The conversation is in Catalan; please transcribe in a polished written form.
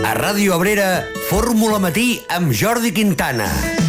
A Ràdio Abrera, Fórmula Matí amb Jordi Quintana.